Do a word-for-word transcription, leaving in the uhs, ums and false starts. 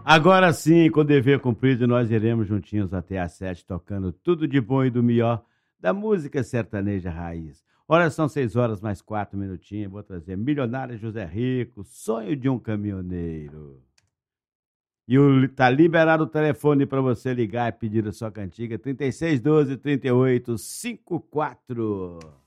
Agora sim, com o dever cumprido, nós iremos juntinhos até às sete, tocando tudo de bom e do melhor da música sertaneja raiz. Ora, são seis horas mais quatro minutinhos. Vou trazer Milionário José Rico, Sonho de um Caminhoneiro. E o, tá liberado o telefone para você ligar e pedir a sua cantiga, trinta e seis, doze, trinta e oito, cinquenta e quatro.